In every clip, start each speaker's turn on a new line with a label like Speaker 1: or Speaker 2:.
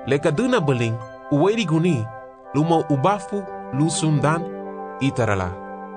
Speaker 1: Le kaduna beling, uweri guni, luma ubafu, lusundan, itarala.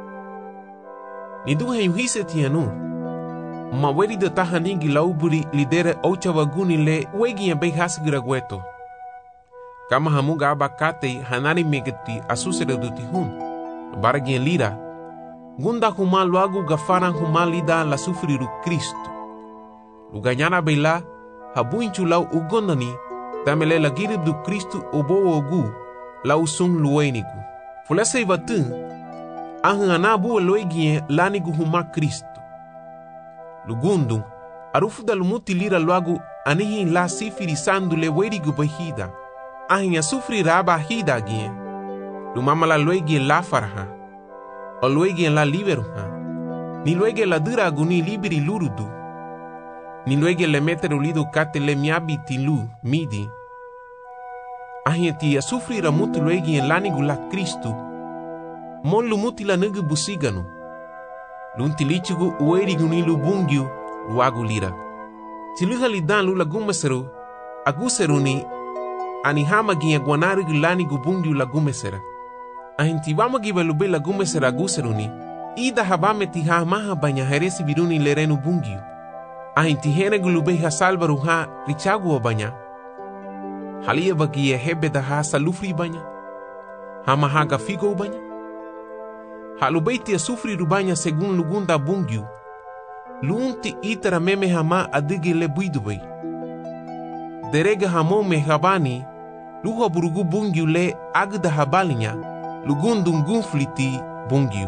Speaker 1: Nidu hise tianu. Maweri de tahaningi lauburi lidere ochawaguni le wegi ya bei hasgiragueto. Kama hamuga abakate hanari megeti asusere dutihun. Baragien lira. Gunda huma luagu gafaran huma lida la sufriru Cristo. Luganyana beila habuinchu lau ugondani tamele la girib du Cristo obo ogu lau sun luenigu. Fulase ivatun ahanabu loegien lanigu huma Cristo. Lugundung arufu da lumuti lira luagu anihin la sifiri sandu le werigu bahida. Ahin ya sufri raba hida gien. Lumama la loegien la farha. O loegien la liberuha. Ni loegien la dura aguni liberi lurudu. Ni loegien le meteru lidu kate le miabi tilu midi. Ahin ti ya sufri ramutu loegien lanigu la Kristu. Mon lumuti la nugu busiganu. Luntilichigu uerigu ni lubungyu luagu lira. Tiluha lidan lula gumeseru aguseru ni anihama gia guanarigu lanigu bungyu la gumesera. Ahintibama giba lube la gumesera aguseru ni ida habame tiha maha banya heresi biruni lerenu bungyu. Ahintihenegu lube ha salvaru ha richagu banya. Halia bagia hebeda ha salufri banya. Hama haga figo banya. Halubeiti sufri rubanya segun lugunda bungyu. Lunti itara meme hama adige le buidubay. Derega hamo me habani. Luha burugu bungyu le agda habalinya. Lugundum gunfliti bungyu.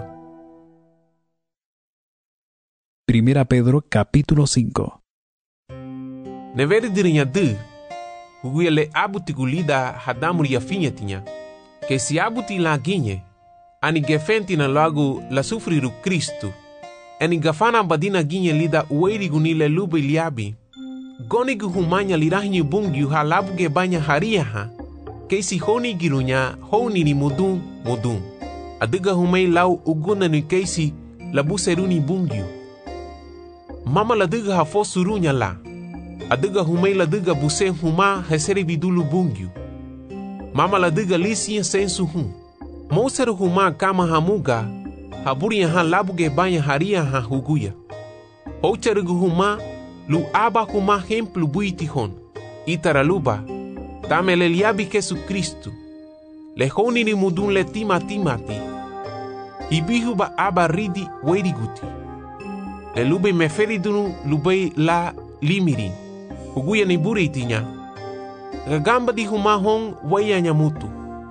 Speaker 2: Primera Pedro capítulo 5.
Speaker 1: Neveri dirinya de. Huguya le abuti gulida hadamuri ya finyatinya. Que si abuti la ginye. Ani gefenti na lagu la sufriru Kristu. Ani gafana badina ginye lida uerigu nile lube liabi. Gonigu humanya lirahinyu bungyu ha labuge banya haria ha. Keisi honi girunya honi ni mudun. Adiga humei lau uguna ni keisi labuseruni bungyu. Mama la diga ha fosurunya la. Adiga humei la diga buse huma heseri vidulu bungyu. Mama la diga lisiya sensu hum. Moseru huma kama hamuga, haburiya ha labuge banya haria ha huguya. Hocherugu huma, lu aba huma hemplu buitihon. Itaraluba, tamele liabi Jesu Kristu. Lehoni ni mudun le timati. Hibihuba aba ridi weriguti. Le lube meferidunu lube la limirin. Huguya ni buritinya. Gagamba di huma hon waya nyamutu.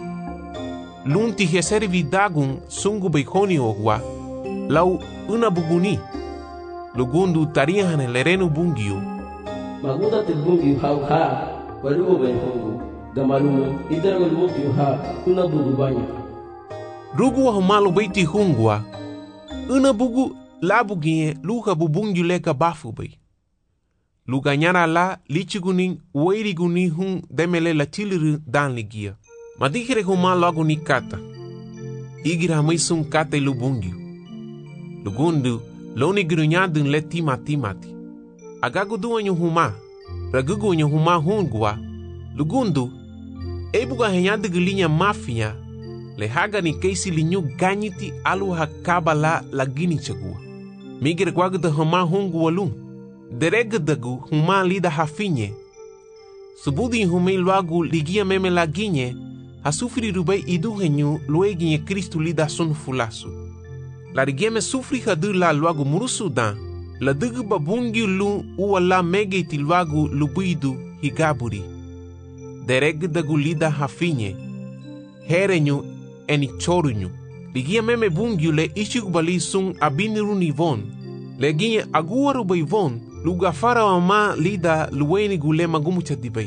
Speaker 1: Lunti heseri vidagun sungu beikoni ogwa, lau una buguni. Lugundu tarihan lerenu bungyu.
Speaker 3: Maguda te bungyu ha, walugo benhongu, gamalumu, idaragol bungyu ha, una bugu banya.
Speaker 1: Rugu wa humalu beiti hungwa, una bugu labugie luha bubungyu leka bafu bay. Luganyara la lichiguning weiriguni hung demele la tiliru dan ligia. Madikere huma logo ni kata. Igira maisung kata lubungyu. Lugundu, loni grunyadun le timati. Agagu duanyu huma. Ragugu nyu huma hungwa. Lugundu, ebuga henyadu gulinya mafia. Le haga ni keisi linyu ganyiti alu hakaba la gini chagua. Migir guagda huma hungwa lung. Deregdagu huma lida hafinye. Subudi humei luagu ligia meme la ginye. Hasufri rubai iduhenyu lueginye Kristu lida sun fulasu. La rigeme sufri hadu la luagu murusu dan. La dugu babungi lu uwa la megeti luagu lubuidu higaburi. Deregdagu lida hafinye. Herenyu eni chorunyu. Ligia meme bungi le ishigubali sun abiniru nivon. Leginye aguwa rubai von. Lugafara wa ma lida luweni gule magumu chadibai.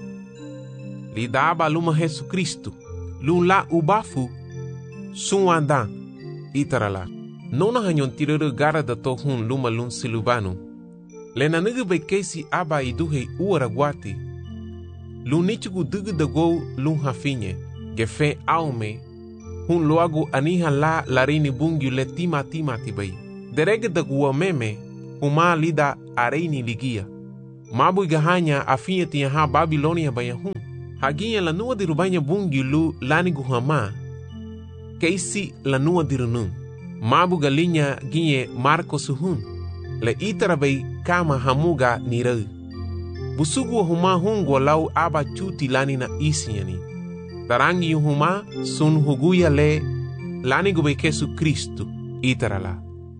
Speaker 1: Lida aba luma Jesu Kristu. Lula ubafu. Sunwandan. Itarala. Nona hanyon tiruru gara da tohun luma lun silubanu. Lena nugu bekesi aba iduhe uaraguati. Lunichugu dugu dago lun hafinye. Gefe aume. Hun loagu aniha la larini bungyu le timati bai. Derege dagu meme. Huma lida areini ligia. Mabu gahanya afinya tiyaha Babilonia bayahun. Haginha la nua di rubanya bungi lu lani guhama. Keisi la nua di runung. Mabu galinha ginye Marco suhun. Le itara bay kama hamuga nirau. Busugu huma hungo lau aba chuti lani na isiani. Tarangi huma sun huguya le lani gube Jesu Kristu itara la.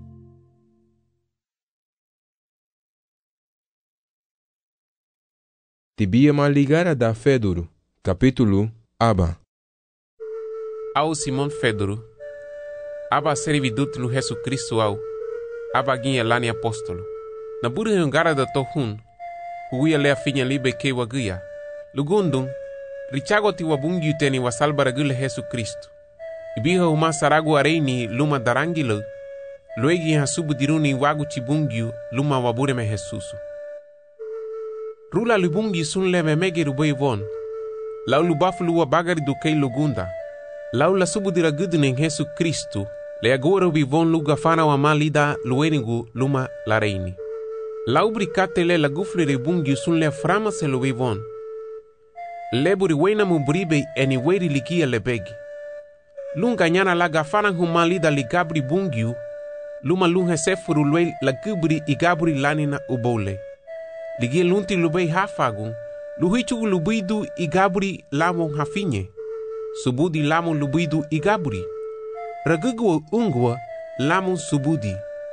Speaker 4: Tibia maligara da Fedoro, capítulo Aba.
Speaker 1: Ao Simon Fedoro, aba servidut lu Jesu Kristu au, aba ginha lani apóstolo. Na buri hungara da tohun, huguya le afinya libe ke waguya. Lugundung, richago ti wabungi uteni wasalbara gule Jesu Kristu. Ibiha huma saragu areini luma darangilo, luegi hasubu diruni wagu chibungiu luma wabure me Jesusu. Rula lubungi sun le memege rubei von. Lau lubafu luwa bagari do kei lugunda. Lau la subu dira gudunen Jesu Kristu. Le agora ubi von luga fana wa malida luenigu luma la reini. Lau bricate le la gufle ribungi sun le frama se lubi von. Le buri wena mubribe eni weri likia le begi. Lunga nyana la gafana humalida li gabri bungiu. Luma lunga sefuru lue la gubri i gabri lanina ubole. Ligia lunti lubei hafagun, luhichu lubidu igaburi lamon hafinye. Subudi lamon lubidu igaburi. Ragugwa ungwa lamon subudi.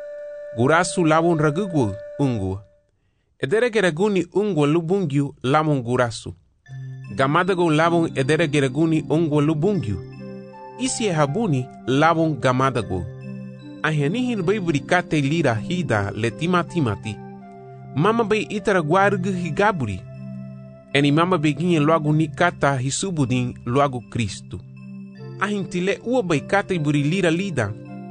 Speaker 1: Gurasu lamon ragugwa ungwa. Ederegeraguni ungwa lubungyu lamon gurasu. Gamadago lamon ederegeraguni ungwa lubungyu. Isi habuni lamon gamadago. Ahenihin beiburikate lira hida le timati. Mama bay itara guargu higaburi. Eni mama beginha logo ni kata hisubudin logo Cristo. Ahintile ua bay kata iburi lira lida.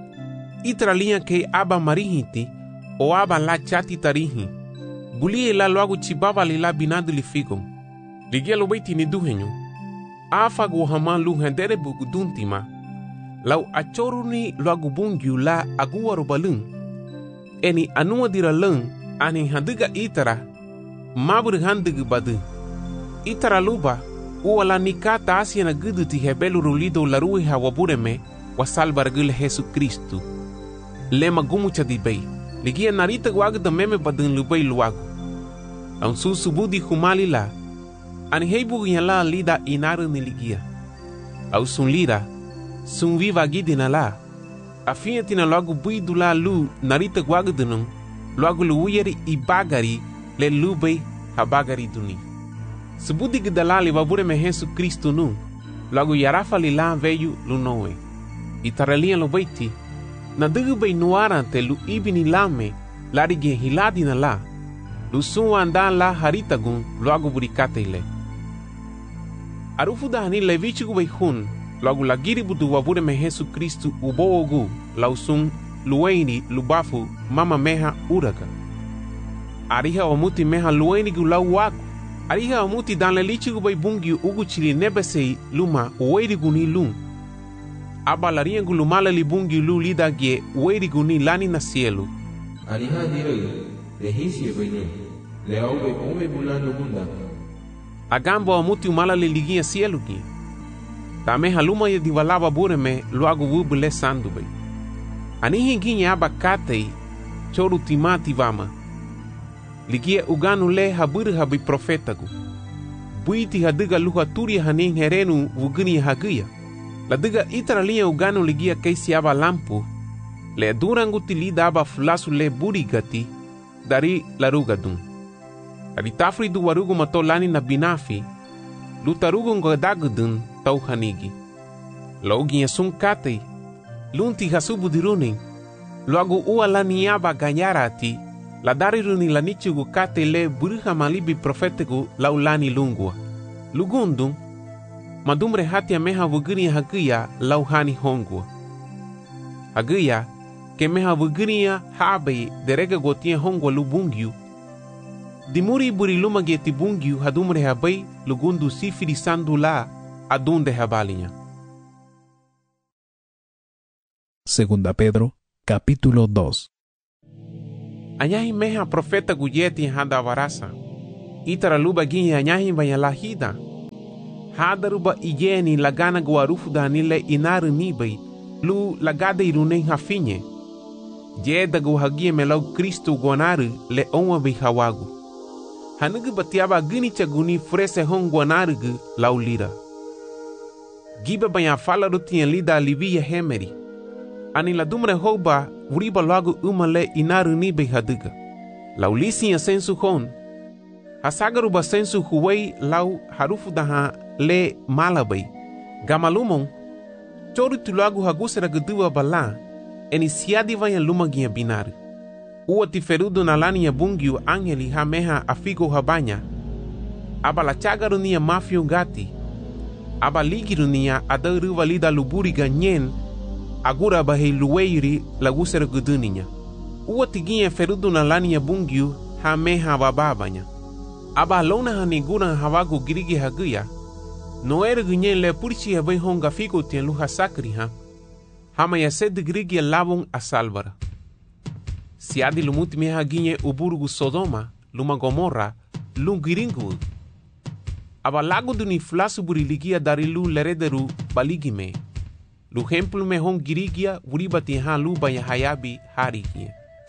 Speaker 1: Itara linha ke aba marihiti o aba la chati tarihi. Bulie la logo chibaba li la binadu li figo. Ligia lo baiti ni duhenyo. Afa go hama lu hendere buguduntima. Lau achoruni logo bungyu la agua robalun. Eni anua dira lung. Ani handiga itara mabur handiga badu itara luba uala nikata asiana gudu ti hebelu rulido larui hawabureme wasalbar gule Jesu Kristu lema gumucha di bay ligia narita wagda meme badun lubay luagu ang susubudi humali la ani heibu yala lida inaru ni ligia au sun lira sun viva gidina la afia tina logo buidu la lu narita wagdunung logo luuyeri i bagari le lubei ha bagari duni. Subudi gidalali wabure me Jesu Kristu nu, logo yarafa li la veyu lunoe. Itaralia lo baiti, na dugu bei nuarante lu ibini lame, larige hiladi na la, lu sunwa andan la haritagun logo burikate ile. Arufu dahani le vichugu bei hun, logo lagiri budu wabure me Jesu Kristu uboogu, lausun lueni lubafu mama meha uraga. Ariha omuti meha lueni gulau wagu. Ariha omuti dan le lichigu bay bungi ugu chili nebesei luma uweri guni lung. Aba laria gulumala li bungi lu lida gie uweri guni lani na cielo.
Speaker 4: Ariha direi, le hisi bene, le aube ome bulano bunda.
Speaker 1: Agambo omuti umala li ligia cielo gie. Ta meha luma ye divalaba bureme luagu wubule sandu bay. Anihi ginha abacatei, choru timati vama. Ligia uganu le habur habi profetagu. Buiti hadiga luha turi hanin herenu vugini hagia. La diga itara linha uganu ligia keisi aba lampu. Le durangu tilida aba fulasu le burigati dari larugadun. Aritafri du warugu mato lani na binafi. Lutarugu ngodagudun tau hanigi. Loginha sun katei. Lunti hasubu dirunin, logo ua la niaba ganyarati, la dariruni la nichugu kate le buruha malibi profetegu laulani lungua. Lugundung, madumre hatia meha vugini hagia lauhani hongua. Hagia, ke meha vuginia habe derega gotia hongwa lubungiu. Dimuri buri luma geti bungiu hadumre habai lugundu sifiri sandu la adunde habalinha.
Speaker 2: Segunda Pedro, capítulo 2.
Speaker 1: Anyahi meha profeta guyeti handa varasa. Itara luba ginha anyahi bayalahida. Hadaruba iyeni lagana guarufu danile inaru nibai, lu lagada irunen hafinye. Jeda guhagie melau Kristo guanaru le onwa bihawagu. Hanugu batiaba gini chaguni frese hong guanaru gu laulira. Giba banya fala rutien lida livia hemeri. Ani la dumre hoba uriba lagu umale inaru nibai haduga. Laulisi ya sensu hon. Hasagaruba sensu huwei lau harufu daha le malabai. Gamalumon, choru tulagu hagusera gedua bala, eni siadi vaya lumagia binari. Ua tiferudu na lani ya bungiu angeli hameha afigo habanya. Aba la chagarunia mafio gati. Aba ligirunia adaruva lida luburi ganyen, agura bahe luweiri lagusera geduninya. Ua tigia ferudu na lani ya bungiu hameha wababanya. Aba lona hanigura hawagu girigi haguya. Noere gunyen le purchi habai honga figo tien luha sakri ha. Hama ya sed grigi labung a salvara. Siadi lumuti meha ginye uburugu Sodoma, luma Gomorra, lungiringu. Aba lago duni flasu buriligia darilu lerederu baligime. Lu hemplu me hong girigia uribati ha luba ya hayabi harigie.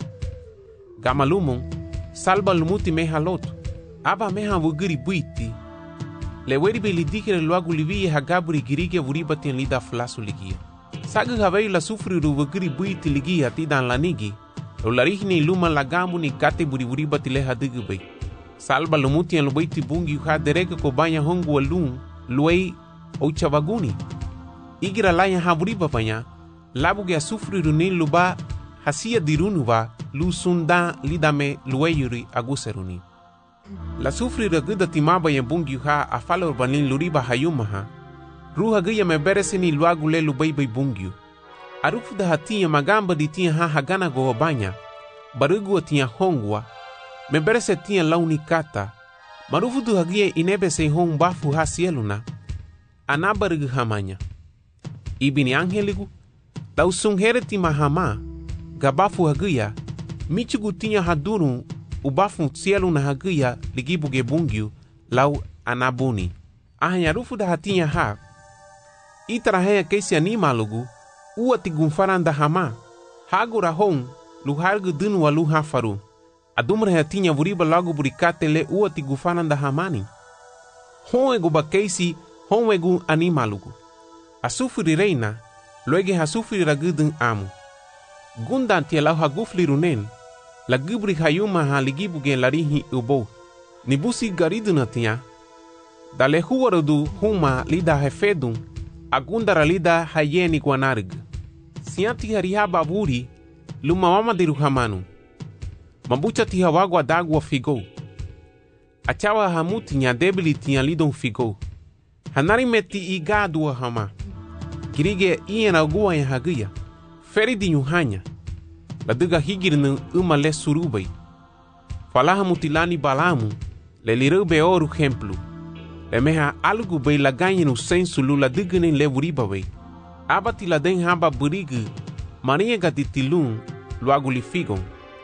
Speaker 1: Gamalumon, salba lumuti meha lotu. Aba meha wugiri buiti. Le weribe lidikere luagu livie hagaburi girigia uribati en lida flasu ligia. Sagu havei la sufriru wugiri buiti ligia tidan lanigi. Lo larihni luma lagamu ni kate buri uribati le hadigu bei. Salba lumuti en lubaiti bungi uha dereka kobanya hongu alun luei ouchavaguni. Igira laya haburiba panya. Labuge a sufriru ni luba hasia dirunuva lu sunda lidame lueyuri aguseruni. La sufri raguda timaba ya bungi ha afala urbanin luriba hayumaha. Ruha gaya me bereseni luagu le lubaibai bungiu. Arufu da hatia magamba di tia ha hagana goa banya. Barugu tia hongwa. Me berese tia launi kata. Marufu du hagia inebe se hong bafu ha sieluna. Anabarugu hamanya. Ibini angeligu. Lau sunghere tima hama. Gabafu hagia. Michugu tia haduru. Ubafu cielo na hagia ligibuge bungiu lau anabuni. Ahanya rufu da hatinha ha. Itarahaya keisi animalugu ua tigunfaranda hama. Hagura hon luhargu dunu wa luha faru. Adumra hatinha vuriba lagu burikate le ua tigufaranda hamani. Hon egu bakeisi hon egu animalugu. Asufuri reina loege hasufuri ragudun amu. Gundantia lau hagufli runen. La gubri hayuma ha ligibuge larihi ubo. Nibusi gariduna tia. Dale huwarudu huma lida hefedun. Agundara lida hayeni guanarg. Sianti hariha baburi. Luma mama diru hamanu. Mabucha tiha wagwa dagwa figo. Achawa hamuti nya debili tia lidon figo. Hanari meti igadua hama. Kirige iena agua ya hagia. Feridi nyuhanya. La duga higirnu le surubai. Falaha mutilani balamu, le lirube oru hemplu. Le meha algu bei la ganyen u sensu lu la dugunin le uribabai. Abati la den haba burigu, maria gatitilun, lu agulifigon.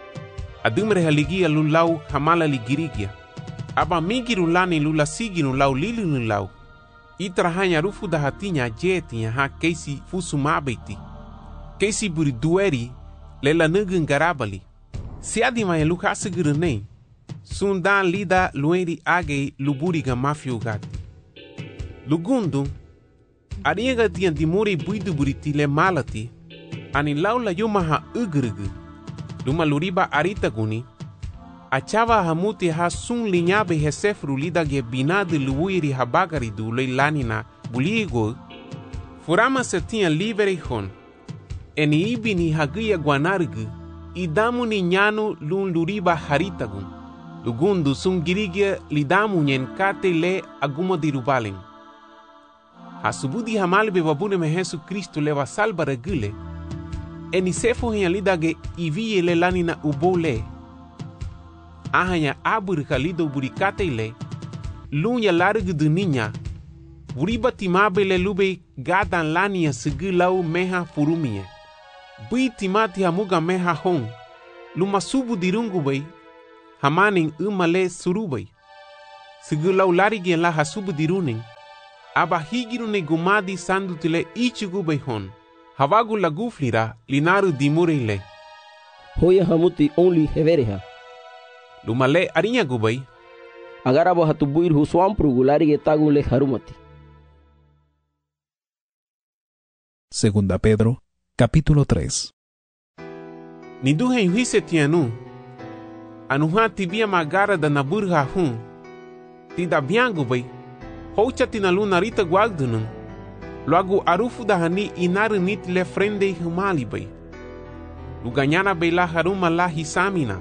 Speaker 1: Adumre haligia lu lau hamala ligirigia. Aba migiru lani lu la siginu lau lilinu lau. Itrahanya rufu da hatinya jetinya ha keisi fusu mabiti. Keisi buri dueri, lela nugun garabali. Siadi mai luka sigurune. Sundan lida lueri age luburiga mafio gati. Lugundu. Ariega tian dimuri buidu buriti le malati. Ani laula yumaha ugrugu. Luma luriba arita guni. Achava hamuti ha sun linyabe hesefru lida ge binadu luiri habagari du le lanina buligo. Furama se tian liberi hon. Eni ibini hagia guanargu, idamu ni nyanu lun luriba haritagun. Lugundu sun girigia lidamu nyen kate le aguma dirubalen. Hasubudi hamalbe wabune me Jesu Kristo le wasalba regule. Eni sefo henya lidage ivie le lanina ubole. Ahanya aburika lido burikate le. Lunya largu duninya. Uriba timabe le lube gadan lania sigilau meha furumie. Bui timati hamuga meha hong. Luma subu dirungu bay. Hamaning umale surubai. Sigilau larigien la hasubu diruning. aba higiru ne gumadi sandu tile ichigu beihon. Havagu laguflira linaru dimurile.
Speaker 3: Hoya hamuti only hevereha.
Speaker 1: Lumale arinya gubai.
Speaker 3: Agarabo hatubuir huswam prugulari getagule harumati.
Speaker 2: Segunda Pedro, capítulo 3.
Speaker 1: Niduhe yuhise tianu. Anuha tibia magara da naburha hun. Tida biangu bai. Houcha tinalu narita guagdunun. Logo arufu da hani inaru nit le frende humali bai. Luganyana bai la haruma la hisamina.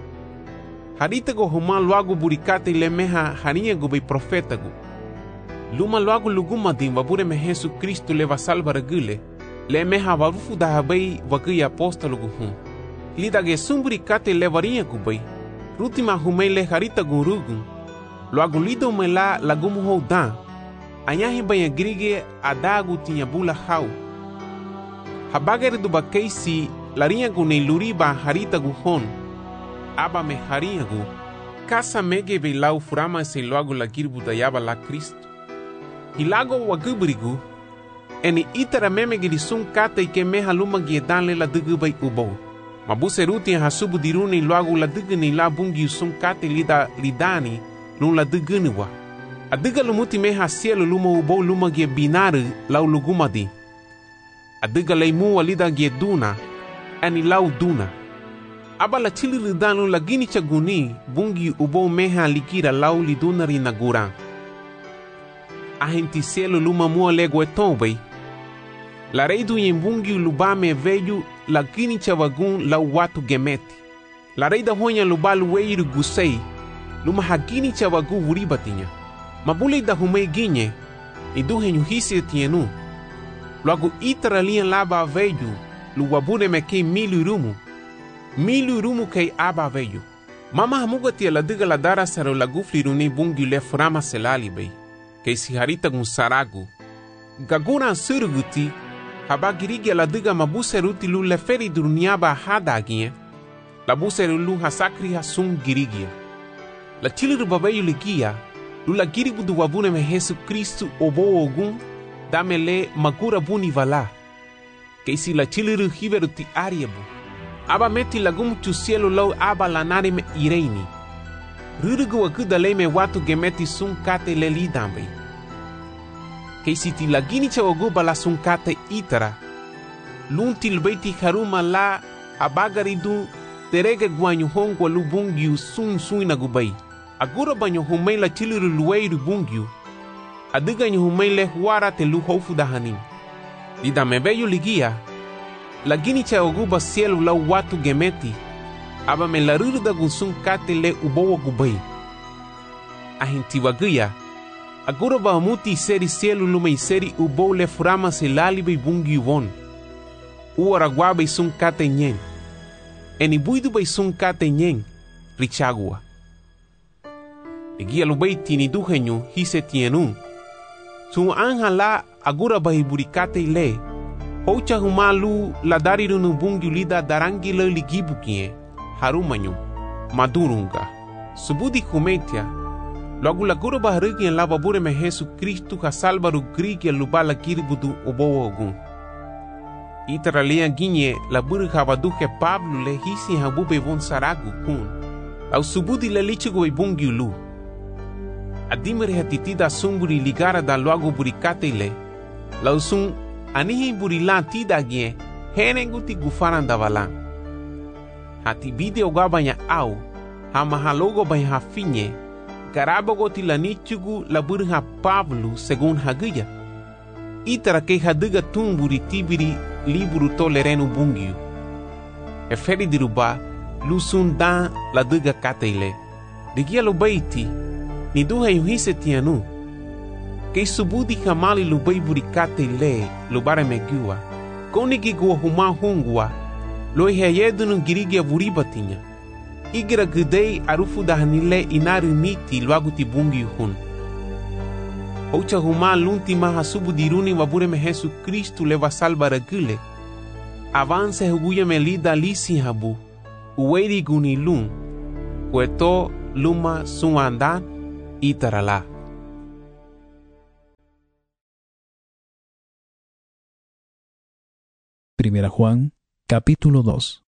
Speaker 1: Harita go huma logo burikate le meha harinha go bai profeta go. Luma logo luguma din wabure me Jesus Cristo leva salva regule. Le meha warufu da habai wagai apóstolo go hun. Lida ge sumburikate levarinha go bai. Rutima humei le harita go rugun. Logo lido me la lagumu ho dan. Anyahi banha grige adagu tinha bula hau. Habagere do bakeisi larinha gu nei luriba harita gu hon. Aba me harinha gu. Kasa mege be lau furama se logo la girbu da yaba la Cristo. Hilago wagubrigu. Eni itara memegiri sun kata ike meha luma giedanle la dugu bai ubo. Mabuse ruti hasubu diruni logo la dugu ni la bungi sun kata lida lidani lun la dugu niwa. Adiga lumuti meha cielo luma ubo luma gie binaru lau lugumadi. Adiga leimu walida gie duna, ani lau duna. Aba la chili ridanu la gini chaguni bungi ubo meha likira lau liduna rinagura. Ahenti cielo luma mua lego etombai. La reidu yembungi lubame veju la gini chavagun lau watu gemeti. La reida honya lubalu weiru gusei luma hagini chavagu vuribatinya. Mabule da humei ginye, ni duhe nyuhisi tienu. Logo itara lian laba veju, luwabune me kei milu rumu kei aba veju. Mama hamuga tia la diga la dara saro la gufli runi bungi le frama selali bei, kei si harita gun saragu. Gaguna suruguti, haba girigia la diga mabuse ruti lu le feri duruniaba hada ginye, la buse lu hasakri hasun girigia. La chiliru babayu ligia, lula giribu du wabune me Jesus Cristo obo ogun damele magura buni vala. Que si la chiliru hiveru ti ariebu. Aba meti lagum tu cielo lau aba lanare me ireini. Rurugu wakuda le me watu gemeti sun kate le lidambe. Que si ti lagini cha oguba la sun kate itara. Luntil beti haruma la abagaridu terege guanyu hongwa lubungiu sun nagubai. Agora banho humei la chiliru lueiru bungiu. Adiga nyo humei le huara te lu hofu da hanim. Lida mebeyu ligia. La gini cha oguba cielo la watu gemeti. Aba me la ruru da gunsun kate le ubowa gubai. Ahinti waguya. Agora ba muti seri cielo lumei seri ubo le furama se lalibe bungiu von. Uara guabe sun kate nyen. Eni buidu bai sun kate nyen. Richagua. Egia lubaiti ni duhenyu hise tienu. Su anja la agura bahiburikate ile. Hocha humalu la darirunu bungi lida darangi le ligibu kie. Harumanyu. Madurunga. Subudi kumetia. Logo la gura baharugi en la babure me Jesus Cristo ha salvaru grigi lubala kiribudu obo ogun. Itara lea ginye la buru habaduhe Pablo le hisi habube von saragu kun. Au subudi le lichigo bungi lu. Adimere hatitida sumburi ligara da logo burikate ile. Lausun anihi burilan tida gie henenguti gufaran da valan. Hati bide ogabanya au hamahalogo banya hafinye garabogo tilanichugu la burha Pablo segun haguya. Itara ke haduga tumburi tibiri liburu tolerenu bungiu. Eferi diruba lusun dan la duga kate ile. Digia lo baiti ni duha yuhise tianu. Kei subudi kamali lubai burikate le lubare megua. Konigi gua huma hungua. Loi heyedunu girigia vuribatinya. Igira gudei arufu dahanile inaru niti luaguti bungi hun. Oucha huma lunti maha subudiruni wabure me Jesus Cristo leva salva regule. Avance huguya me lida lisi habu. Uweri guni lun. Kueto luma suandan itarala.
Speaker 2: Primera Juan, capítulo 2.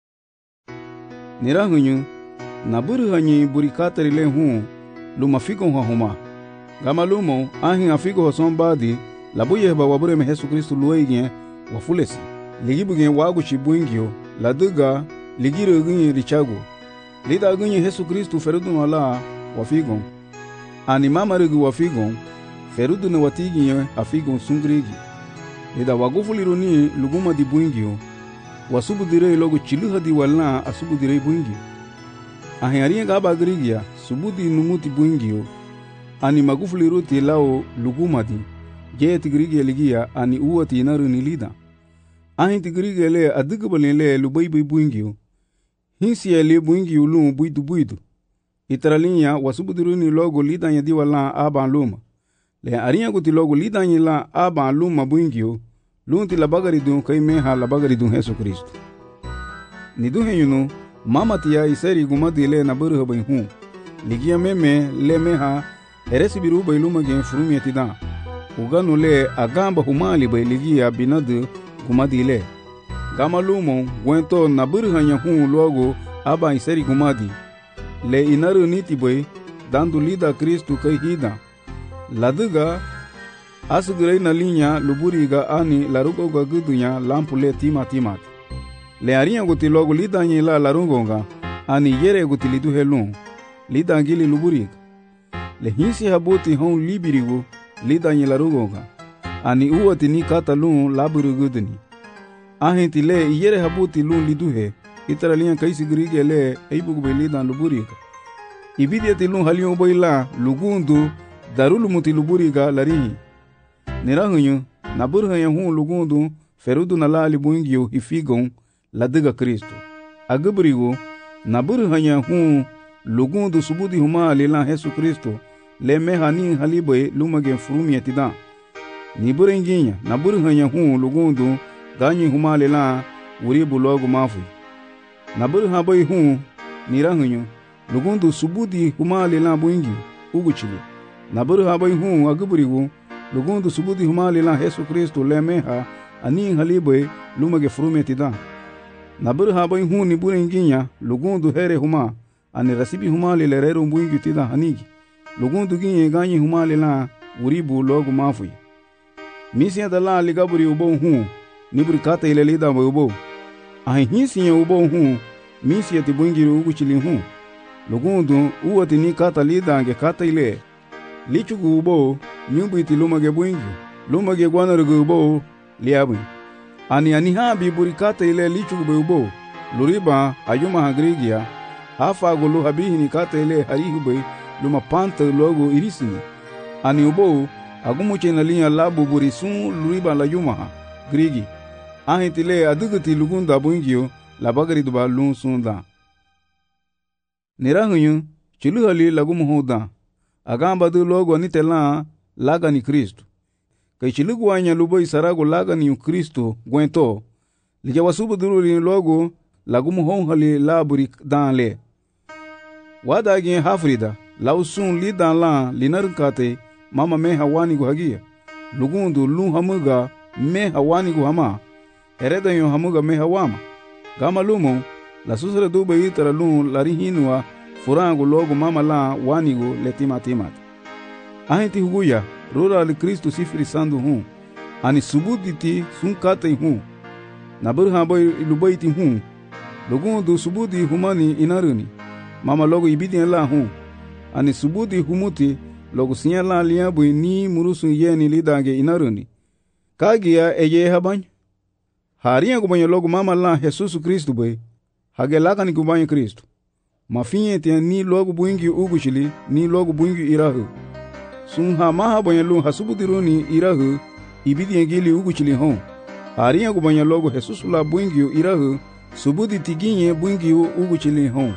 Speaker 5: Nirahunyu, naburu hanyi burikatari le hu, luma figo huma. Gama lumo, ahin afigo hosombadi, labuye ba wabure me Yesu Kristo luege, wafulesi. Ligibugen wagu chibwingyo, laduga, ligiro gunye richago. Lida gunye Yesu Kristo ferudu wala, wafigon. Ani mama regu wafigon, ferudu na watiginye afigon sungrigi. Lida wagufuliruni luguma di bwingyo, wasubu direi logo chiluha di wala asubu direi bwingyo. Ahiaria gaba grigia, subudi numuti bwingyo, ani magufuliruti lao luguma di, jeti grigia ligia ani uwati inaru nilida. Ahinti grigia le adugabali le lubaibai bwingyo, hinsi le bwingyo lumu buidu. Itaralinya wasubu diruni logo lidanya di wala aban luma. Le aria guti logo lidanya la aban luma bwingyo, lunti labagari dun kai meha labagari dun Yesu Kristo. Nidu henyunu, mama tia iseri gumadi le naburu bai hu. Ligia meme le meha eresi biru bai luma gen furumi etidan. Uganu le agamba humali bai ligia binadu gumadi le. Gama lumo gwento naburu hanya hu logo aba iseri gumadi. Le inaru niti bai dandu lida Kristo kai hida. Laduga asugurei na linha luburiga ani larugoga gudunya lampule timat. Le arinha guti logo lidanyi la larungonga ani yere guti lidu helun lidangili luburiga. Le hinsi habuti hon libirigo lidanyi larungonga ani uwati ni kata lun laburu guduni. Ahinti le yere habuti lun lidu he itara linha kaisi grige le eibugube lidan luburiga. Ibidiati lun halion boila lugundu darulu muti luburiga larihi. Nirahunyu, naburu hanya hu lugundu, ferudu na lali buingyo hifigon, ladiga Kristo. Aguburigo, naburu hanya hu lugundu subudi huma lila Yesu Kristo, le meha ni halibe lumage furumi etidan. Niburu inginya, naburu hanya hu lugundu, ganyi huma lila uribu logo mafu. Naburu habai hu, nirahunyu, lugundu subudi huma lila buingyo, uguchili. Naburu habai hu aguburigo, lugundu subudi humali la Yesu Kristo le meha ani halibe lumage furumi etidan. Naburu habai hu ni bure inginya lugundu here huma ani rasibi humali le reru mbwingi tida hanigi. Lugundu ginye ganyi humali la uribu logo mafui. Misi adala ligaburi ubo hu niburi kata ile lida mwe ubo. Ahi hisi nye ubo hu misi ati bwingi uguchili hu. Lugundu uwati ni kata lida ange kata ile. Lichugu ubo nyumbu iti lumage bwingi, lumage guanarugu ubo liabu. Ani habi burikata ile lichugu be ubo, luriba ayuma hagrigia, hafa gulu habihi ni kata ile harihu be luma panta logo irisini. Ani ubo agumuche na linya labu burisun luriba la yuma grigi. Ahintile aduguti lugunda bwingio labagari duba lun sunda. Nirahunyu chuluhali lagumuhuda. Agamba du logo ni tela laga ni Kristo. Kai chilugu anya lubo isarago laga ni Kristo gwento. Lija wasubu duru ni logo lagumu honghali laburi danle. Wada gen hafrida lausun li dan la linarkate mama me hawani gu hagia. Lugundu lu hamuga me hawani gu hama. Hereda yo hamuga me hawama. Gama lumo la susra du be itara lu larihinwa furangu logo mama la wanigo le timat. Ahinti huguya rura li Kristo sifri sandu hu. Ani subuditi sunkate hu. Naburu habai lubaiti hu. Lugundu subudi humani inaruni. Mama logo ibidi la hu. Ani subudi humuti logo sinya la liabu ni murusu yeni lidange inaruni. Kagia eye habany. Haria kubanya logo mama la Jesus Kristo be. Hage laka ni kubanya Kristo. Mafinye tia ni logo buingi ugushili ni logo buingi irahu. Sunha maha banyalung hasubudiruni irahu ibidi ngili uguchili hon. Haria kubanya logo Jesus la buingi irahu subudi tiginye buingi uguchili hon.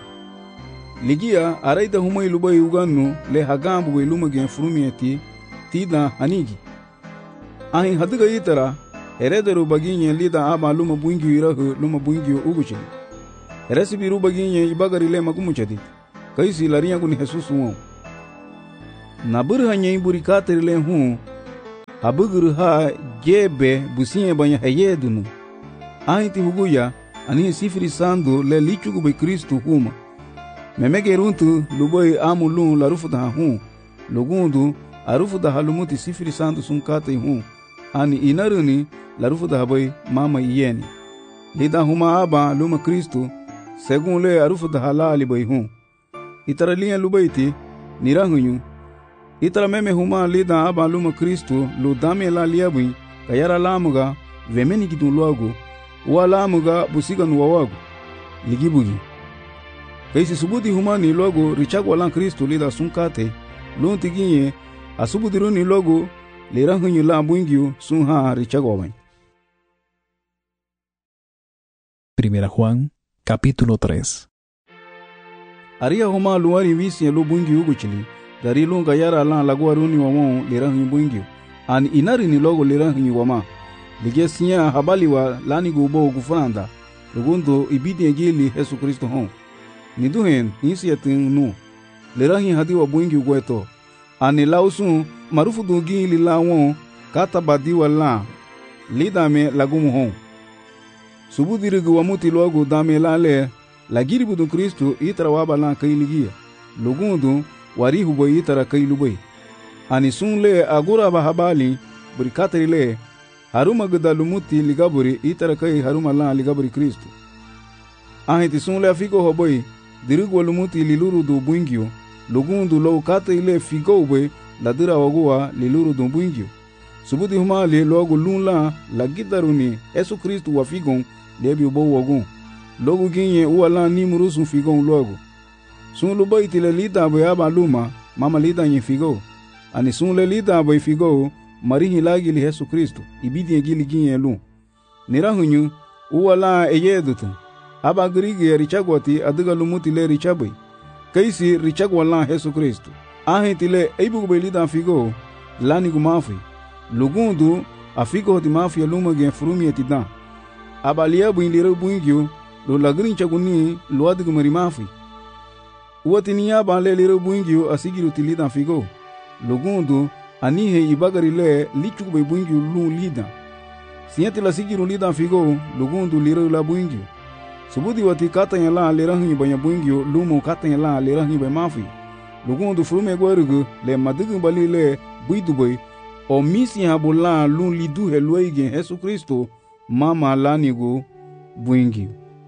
Speaker 5: Ligia araida humai lubai uganu le hagambu we lumage furumi eti tida hanigi. Ahin haduga itara herederu baginye lida ama luma buingi irahu luma buingi uguchili. Resibi rubaginye ibagari le magumuchadi. Kaisi laria guni Jesus won. Naburu hanya burikatri le hu. Habuguru ha jebe businye banya hayedunu. Ahiti huguya ani sifiri sandu le lichugu be Kristu huma. Memege runtu luboy amulun la rufu da hun. Lugundu arufu da halumuti sifiri sandu sunkate hun. Ani inaruni la rufu da boy mama iyeni. Lida huma aba luma Kristu segun le arufu da halali boy hun. Itara liya lubaiti nirahunyu. Itara meme huma lida aba luma Kristu lu dame la liabui kayara lamuga vemeni gidun logo wa lamuga busiga nuwawagu ligibugi. Kaisi subudi huma ni logo richagwa lan Kristu lida sunkate lunti ginye asubudiru ni logo lirahunyu la buingyu sunha richagwa wain.
Speaker 2: Primera Juan, capítulo 3.
Speaker 5: Aria homa luari visi lu buingyu uguchili dari lunga yara lan laguaruni wamon lirahunyu buingyu an inari ni logo lirahunyu wama ligesinya habali wa lani gubo gufranda lugundu ibidi egili Yesu Kristo hon niduhen nisiyatin nu lirahi hadi wa buingyu gweto ani lausun marufu dugi lilawon kata badi wala lidame lagumu hon subudirigu wamuti logo dame lale lagiri budun Kristo itara wabala kailigia lugundu warihu boy itara kailubay ani sunle agura bahabali burikatrile haruma gudalumuti ligaburi itara kai haruma la ligaburi Kristo ahiti sunle afigo hoboy dirigu walumuti liluru do buingyo lugundu lo katile figo boy ladira wagua liluru do buingyo subudi humali logo lunla lagidaruni Yesu Kristo wafigon lebi bo wagun logo ginye uwala ni murusu figon logo sun lu boy tile lida boy aba luma mama lida nyi figo ani sun le lida boy figo marihi lagi li Yesu Kristo ibidi gili ginye lu nirahunyu uwala eyedutu aba grigi richagwati adiga lumuti le richaboy kaisi richagwala Yesu Kristo ahitile eibu boy lida figo lani gumafi lugundu afigo di mafia luma gen frumi etidan abalia bu indire buingyo lo lagrin chaguni lo adigu marimafi uwatiniya banle lire buingyo asigiru tilida figo lugundu anihe ibagari le lichuku be buingyo lu lida siyati la sigiru lida figo lugundu lire la buingyo subudi wati katanya la lirahi banya buingyo lumu katanya la lirahi be mafi lugundu frume gwarugu le madigu bali le buidu boy o misi habula lu lidu helwege Yesu Kristo mama lanigu buingyo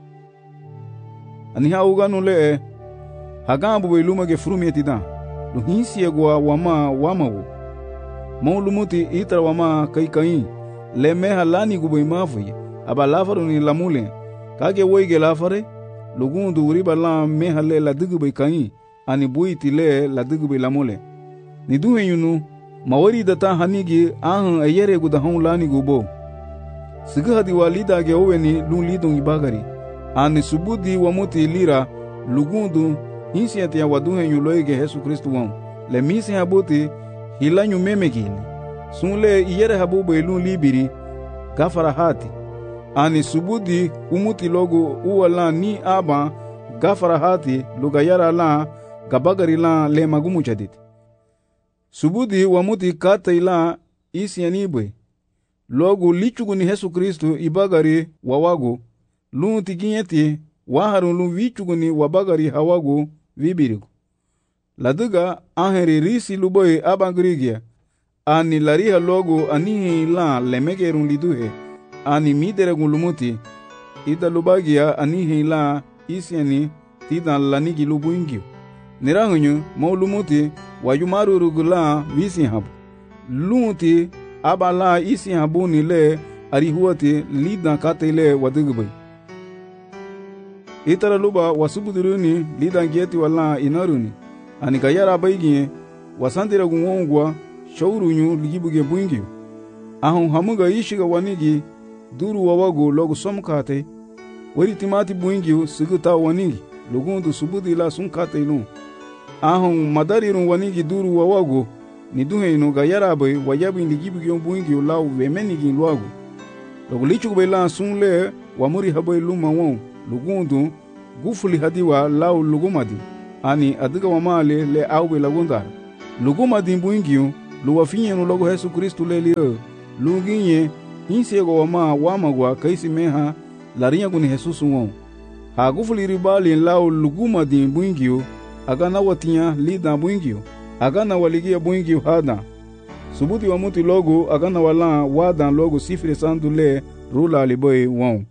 Speaker 5: ani hauganu le hagambu boy lumage frume tidan lu hinsi egwa wama wamawo maulumuti itra wama kai le meha lanigu boy mafi aba lafaru ni lamule kage woige lafare lugundu uriba la meha le ladigu boy kai ani buiti le ladigu boy lamule ni duhenyunu mawari data hanigi ahan ayere guda hon lanigu bo siga hadi walida ge oweni lun lidon ibagari ani subudi wamuti lira lugundu hinsiati ya waduhenyu loige Yesu Kristo won le misi habuti hilanyu memegili sunle iyere habubo lun libiri gafara hati ani subudi umuti logo uwala ni aba gafara hati lugayara la gabagari la le magumu chaditi subudi wamuti kata ila isi anibwe logo lichugu ni Yesu Kristo ibagari wawago lun tiginyeti waharun lun vichugu ni wabagari hawago vibirigo laduga aheri risi luboy abangrigia ani lariha logo ani la lemegerun liduhe ani mideregun lumuti ida lubagia ani la isiani tidan lanigi lubuingio nirahunyu maulumuti wayumaru rugula visi habu lunti abala isi habu ni le arihuati lidan katele wadugbay itara luba wasubuduruni lidan gieti wala inaruni ani gayara baygie wasandira gunwongwa shawrunyu ligibuge buingio ahun hamuga ishiga wanigi duru wawago logo somkate wari timati buingio siguta wanigi lugundu subudi la sunkate lu ahun madarirun wanigi duru wawago ni duheinu gayara bay wayabi ligibuge buingio law wemenigi luago logo lichugo bela sunle wamuri habay luma won lugundu gufuli hadiwa law lugumadi ani adiga wamale le awbe lagundar lugumadi buingio luwafinyenu logo Yesu Kristo le lire luginye hinsego wama wamagwa kaisi meha larinha kuni Jesus won. Hagufuli ribali lao luguma din buingio, agana watia lida buingio, agana waligia buingio hada. Subuti wa muti logo agana wala wadan logo sifiri sandu le rula aliboy won.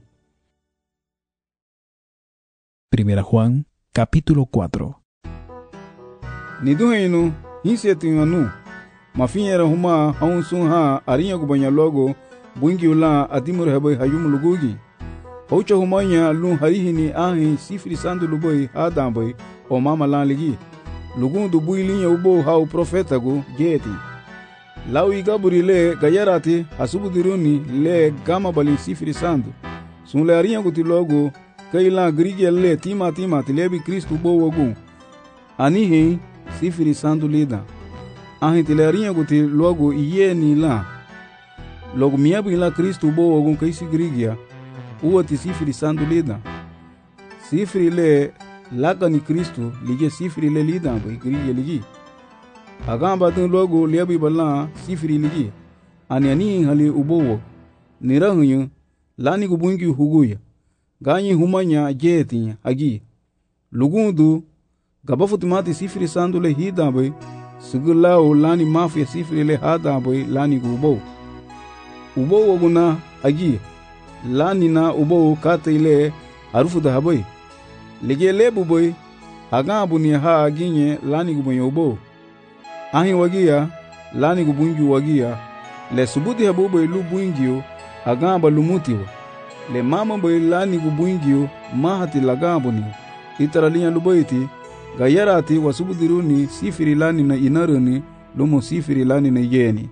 Speaker 2: Primera Juan, capítulo 4.
Speaker 5: Niduheinu, hinsetinganu, mafinyera huma haunsun ha arinya kubanya logo, buingio la atimur heboy hayum lugugi. Haucha humanya lun harihini ahi sifiri sandu luboy hadamboy o mama lan ligi. Lugundu builinya ubo hau profetagu jeti. Lawi gaburi le gayarati hasubudiruni le gama balin sifiri sandu. Sun le arinya kuti logo kaila grige le tima tilebi Kristu bo wogu. Anihi sifiri sandu lida. Ahi tile arinya kuti logo iye ni la. Logo miyabu ila Kristu bo wogu kaisi grigia. Uwati sifiri sandu lida. Sifiri le laka ni Kristu lige sifiri le lida bai grige ligi. Agamba dun logo liabi bala sifiri ligi. Ani hali ubowo. Nirahunyu lani kubungi huguya. Ganyi humanya jeti agi. Lugundu gabafutimati sifiri sandu le hida bai. Sigulao lani mafia sifiri le hada bai lani gubo. Ubowo guna agi. Lani na ubo kate ile harufu da haboy. Lige lebu boy. Hagambu ni ha aginye lani gubanyo ubo. Ahi wagia lani gubungi wagia. Le subuti habu boy lu buingio agamba lumutiwa. Le mama boy lani gubungio mahati lagambu ni. Itaralia luboiti gayarati wasubudiruni sifiri lani na inaruni lumo sifiri lani na yeni.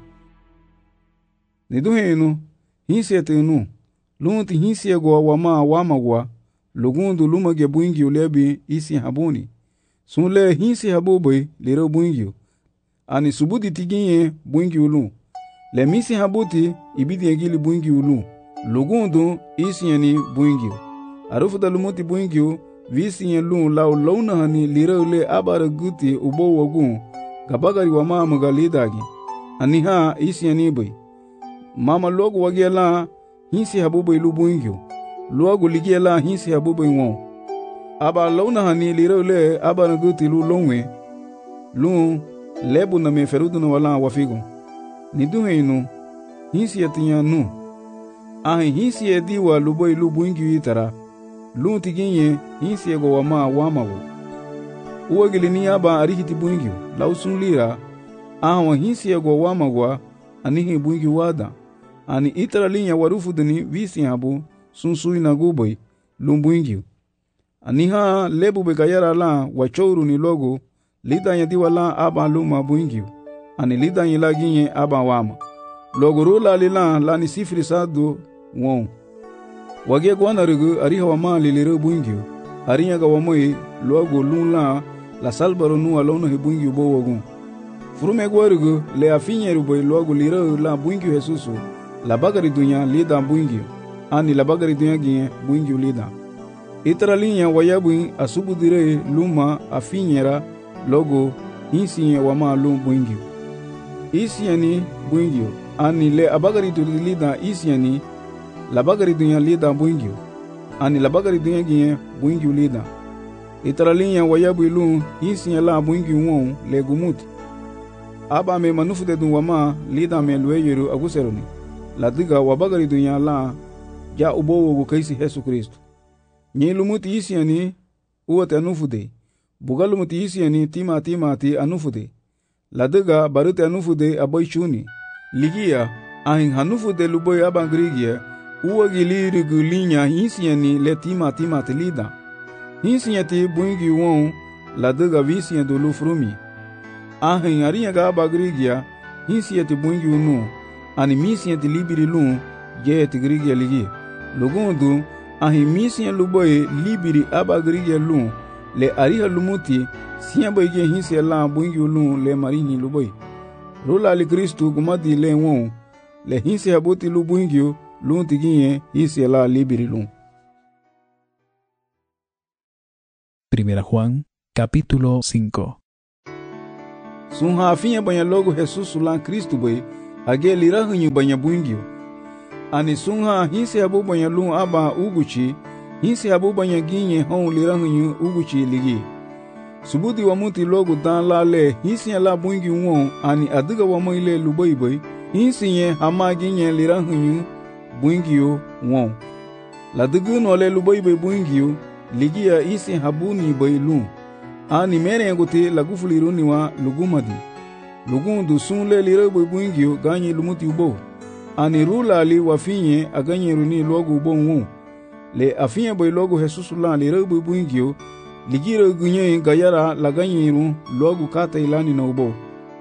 Speaker 5: Niduhenu hinsetenu. Lunti hinsi ego wama wamagwa, lugundu lumage buingi ulebi isi habuni. Sunle hinsi habuboy liro buingi. Ani subuti tiginye buingi ulu. Le misi habuti ibidi egili buingi ulu. Lugundu isi yani buingi. Arufuda lumuti buingi visi yelu lau launa hani liro ule abara guti ubo wagun. Gabagari wama magalidagi. Aniha isi yani boy. Mama logo wagiela hinsi habubo ilu buingyo. Luagu ligiela hinsi habubo inwon. Aba launa hani liro le aba naguti lu longwe. Lu lebu na meferudu na wala wafigo. Niduheinu hinsi yatinya nu. Ahi hinsi yediwa lubo ilu buingyo itara. Lu tiginye hinsi yego wama wamawo. Uwagili ni aba arihiti buingyo. Lausun lira. Ahawa hinsi yego wamagwa anihi buingyo wada. Ani itara linya warufu dini visi habu sunsui na guboy lumbuingyo. Aniha lebu begayara la wachouru ni logo lida nyadiwa la aba luma buingyo. Ani lida nyila ginye aba wama. Logo rula lila la ni sifiri sadu won. Wage gwana rigu ariha wama liliru buingyo. Arinyaga wamoy logo lula la salbaro nuwa launa he buingyo bo wagun. Furume gwarigu le afinye ruboy logo liru la buingyo Jesusu. La bagari dunya lida buingyo. Ani la bagari dunya ginye buingyo lida. Itara linya wayabuin asubudire luma afinyera logo hinsiye wama lum buingyo. Isiani buingyo. Ani le abagari dunya lida isiani la bagari dunya lida buingyo. Ani la bagari dunya ginye buingyo lida. Itara linya wayabuin lum hinsiye la buingyo won le gumuti. Aba me manufude dun wama lida me lueyeru aguseroni. Ladiga wabagari dunya la ja ubowo go kaisi Yesu Kristo. Nye lumuti isiani uwate anufude. Bugalumuti isiani timati anufude. Ladiga barute anufude aboy chuni. Ligia ahin hanufude luboy abangrigia uwagili rigulinya isiani le timati lida. Isiani buingi won ladiga visian dulu frumi. Ahin arinya ga abagrigia isiani buingi unu. Ani misiyan ti libiri lun je ti grigia ligi. Lugundu ahi misiyan luboye libiri aba grigia lun le ariha lumuti siyan boy je hinsi la buingi lun le marini luboy. Rula li Kristu gumadi le won le hinsi habuti lu buingi lun ti ginye hinsi la libiri lun.
Speaker 2: Primera Juan, capítulo 5.
Speaker 5: Sun hafinya banya logo Jesus lan Kristu boy age lirahunyu banya buingyo. Ani sunha hinse habu banya lun aba uguchi, hinse habu banya ginye hon lirahanyu uguchi ligi. Subudi wa muti logo dan la le hinse la bungi won ani adiga wa moile lubaibai, hinse ye hama ginye lirahanyu bungi yo won. La digu no le lubaibai bungi yo, ligi ya isi habu ni bai lun. Ani mere ngote la gufuliruni wa lugumadi. Lugundu sun le lirabai bungi yo ganyi lumuti ubo. Ani rula li wafinye aganye runi logo ubon le afinye boy logo Jesus la li rabu buingio ligira gunye gayara laganye ru logo kata ilani na ubo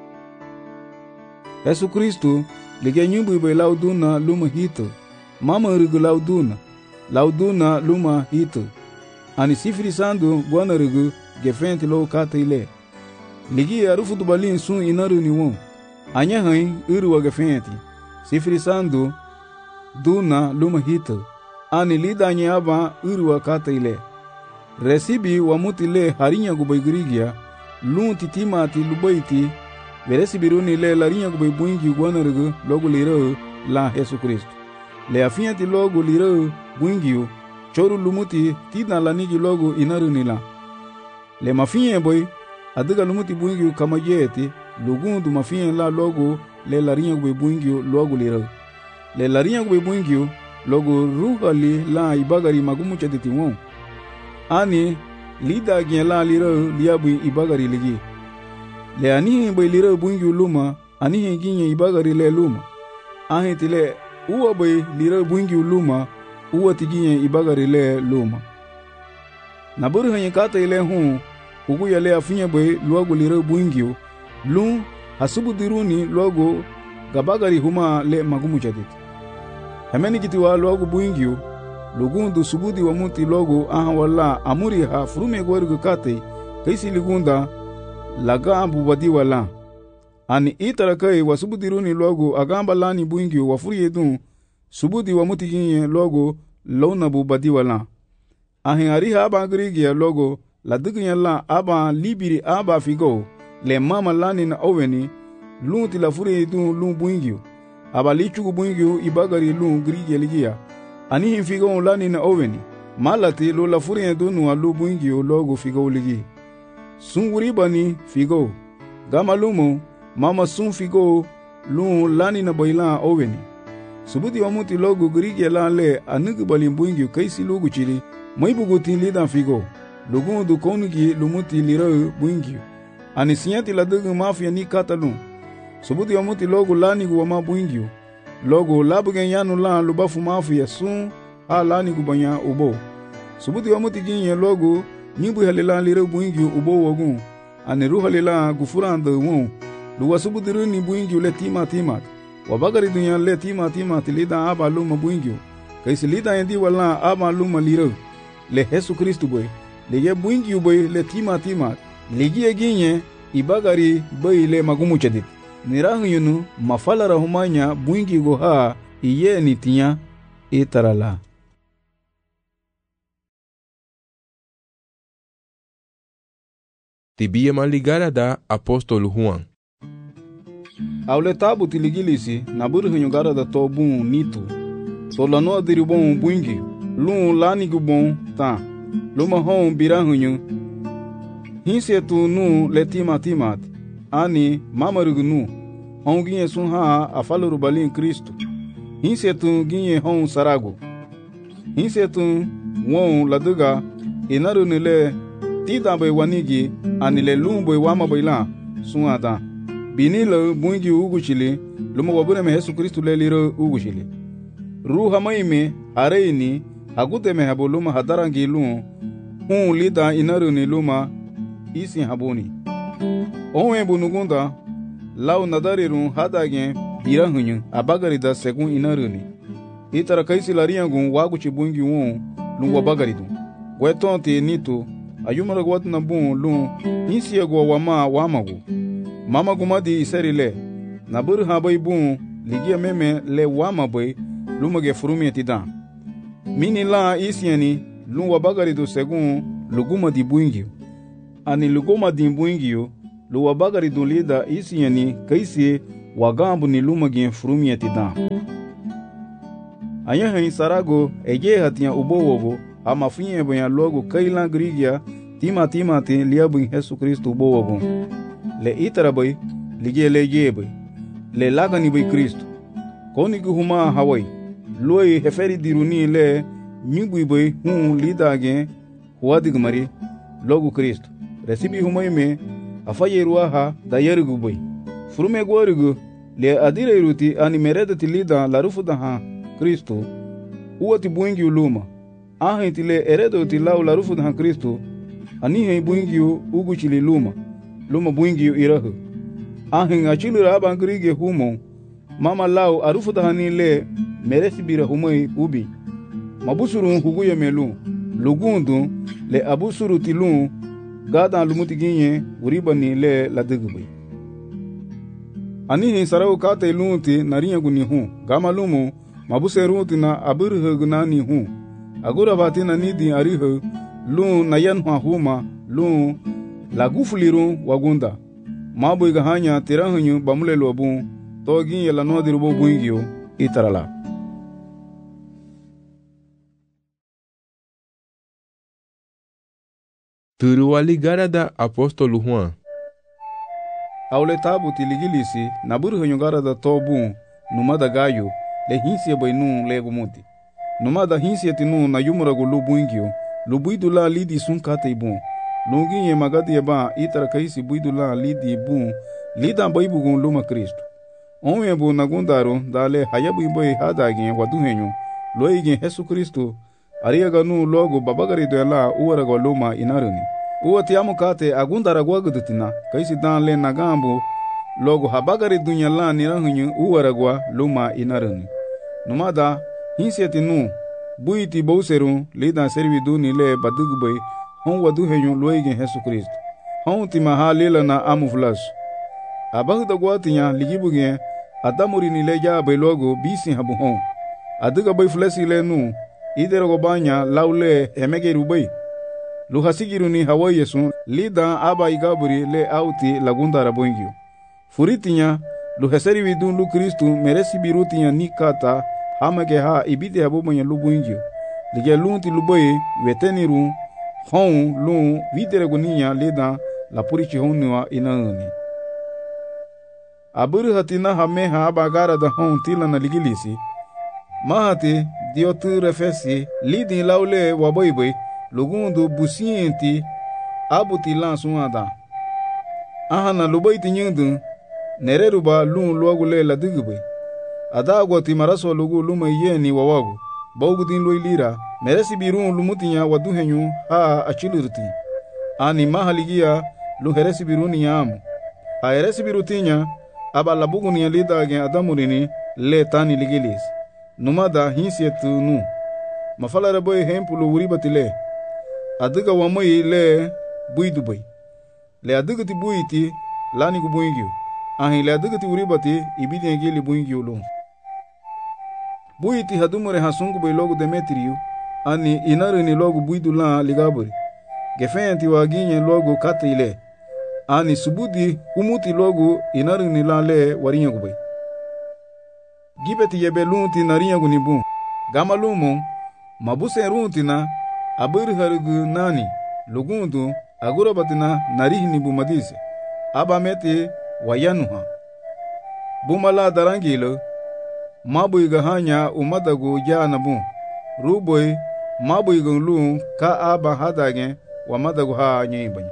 Speaker 5: Yesu Kristo ligenyumbu boy lauduna luma hito mama rugu lauduna luma hito ani sifiri sandu bwana rugu gefenti lo kata ile ligi arufu dubalin sun inaru ni won anya hain uru wa gefenti sifiri sandu duna luma hito ani lidanye aba urwa kata ile resibi wa mutile harinya gubaigrigia lun titimati lubaiti veresibiruni le larinya gubaibuingi gwanargu logo liro la Yesu Kristo le afianti logo liro buingio choru lumuti tina lanigi logo inaruni la le mafinye boy adiga lumuti buingio kama jeti lugundu mafinye la logo le larinya gubaibuingio logo liro le larinya gubaibuingio logo ruhali la ibagari magumu chaditi won ani lida gela liro liabu ibagari ligi le ani boy liro buingio luma ani ginye ibagari le luma ahi tile uwa boy liro buingio luma uwa tiginye ibagari le luma naburu hanye kata ile hu ugu yale afinye boy logo liro buingio lun hasubu diruni logo gabagari huma le magumu chaditi Hemeni kitiwa logo buingio lugundu subudi wa muti logo aha wala amuri ha frume gwergu kate kaisi ligunda laga ambu badi wala ani itara kai wa subudi runi logo agamba lani buingio wa furi edun subudi wa muti ginye logo lona bu badi wala ahin ariha aba grigia logo la dignya la aba libiri aba figo le mama lani na oweni lunti la furi edun lun buingio abali chugu buingio ibagari lun grige ligia ani hinfigo lani na oweni malati lo la furi edunu alu buingio logo figo ligi sunguri bani figo gamalumo mama sun figo lun lani na boila oweni subuti wa muti logo grige la le anugu bali buingio kaisi logo chili maibugo tin lidan figo logo du konugi lumuti liro buingio ani sinyati la dugu mafia ni katalun subuti wa muti logo lani guwa ma buingio logo labugen yanu la lubafu mafu ya sun ha lani gubanya ubo subuti wa muti ginye logo nibu halila liro buingio ubo wagun ani ruhalila gufuranda won luwa subuti runi buingio le timat wabagari dunya le timat lida aba luma buingio kaisi lida yendi wala aba luma liro le Yesu Kristo boy le buingio boy le timat ligi ginye ibagari boy le magumu chadit nirahu yunu mafala rahumanya buingi goha iye nitinya itarala
Speaker 4: Tibia maligara da apóstolo Juan
Speaker 5: Aule tabu tiligilisi naburu hunyugara da tobun nitu solano adiribon buingi lun lani gubon ta luma hon birahunyu hinsetu nu letimat ani mamarugnu hon ginye sun ha afaluru balin Kristo hinsetu ginye hon sarago hinsetu won laduga inaru nile tida be wanigi ani le lumbo wama baila sun ada binilo bungi uguchili luma wabure me Yesu Kristo le liro uguchili ruha maime areini agute me habuluma hadarangi lun hun lida inaru ni luma isi habuni Owe bunugunda lau nadarirun hadagen birahunyu abagari da segun inaruni itara kaisi lariangun waguchi bungi won lun wabagaridu wetonte nito ayumara gwatna bun lun insiego wamagu mama gumadi iserile nabur habai bun ligia meme le wamabai lumage furumi tidan mini la isiani lun wabagaridu segun lugumadi bungi ani lugumadi bungi luwa bagari dulida isi yani kaisi wagambu ni lumagin furumiyeti dan Anya hen sarago eje hatia ubowogo ama finye boya logo kailan grigia tima te liabu Yesu Kristo ubowogo. Le itara boy lige leje boy. Le lagani boy Kristo. Koni huma hawai. Loi heferi diruni le nyugui boy lidage huadig mari logo Kristo. Resibi huma ime afaye ruaha dayerugu boy. Furume gorigu le adire ruti ani meredati lida larufu daha Kristo. Uati buingi uluma. Ahe tile eredo tilau larufu daha Kristo. Anihe buingi uguchili luma. Luma buingi irahu. Ahe ngachili raba ngrige humo. Mama lau arufu daha nile meresi bira humoi ubi. Mabusuru huguye melu. Lugundu le abusuru tilu gada lumuti ginye uriba nile ladigubay. Anihe sarau kate lunti narinya guni gama lumu mabuse ruti na abirhe gunani agura bati na nidi arihe lu nayan huma lu lagufuliru wagunda mabu igahanya tirahanyu bamule lobu togi yala no dirubo buingio itarala.
Speaker 4: Turuwali garada apostolo Juan.
Speaker 5: Aule tabu tiligilisi naburu hanyugara tobu numada gayo le hinsia bainu lego muti. Numada hinsia tinu na yumurago lubuingio lubuidula lidi sunkate ibu. Lungi magadi yaba itara kaisi buidula lidi ibu lida baibugun luma Kristo. Onwe bu nagundaro dale hayabu iboy hadagin waduhenyo loigin Yesu Kristo ariyaga nu logo babagari doela uwarago luma inaruni. Uwa tiamu kate agundara gwagudutina kaisi dan le nagambu logo habagari dunya la nirahunyu uwaragwa luma inaruni. Numada hinsieti nu buiti bouseru lidan servidu ni le badugubay hon waduhenyu loigin Yesu Kristo. Hon tima halila na amuflas. Abagda gwatinya ligibugen adamuri ni le jabe logo bisi habu hon. Aduga bay flesi le nu idero banya laule emegeru bay. Luhasigiru ni hawa yesu lida aba igaburi le auti lagundara boingio. Furitinya luheseri vidun lu Kristu meresi birutinya nikata hamake ha ibite habubonya lu boingio. Lige lunti luboye weteniru hon lu videre guninya lida la purichi honiwa inaani. Aburu hatina hameha abagara da hon tila na ligilisi. Mahati diotu refesi lidi laule waboiboy lugundu busienti abuti lansuada. Ahana lubaiti nyundu nereruba lun luagule la digube. Adagwa timaraso lugu luma yeni wawagu. Bogudin loilira meresi birun lumutinya waduhenyu ha achilurti. Ani mahaligia luheresi biruni yamu. A heresi birutinya aba labuguni ya lidage adamurini le tani ligilis. Numada hinsietu nu. Mafala boy hempulu uribatile. Adiga wamoi le buidubay. Le adiga ti buiti lani ku buingio. Ahi le adiga ti uribati ibidi ngeli buingio lo. Buiti hadumure hasungu bay logo Demetriu. Ani inaru ni logo buidula ligaburi. Gefenti waginye logo katile. Ani subudi umuti logo inaru ni lale warinya kubay. Gibeti yebelunti narinya gunibu. Gamalumo mabuse runti na abiri harigu nani lugundu agura batina narihini bumadise abamete wayanuha bumala darangilo mabu igahanya umadagu janabu ruboy mabu igulu ka aba hadage wamadagu ha nyibanya.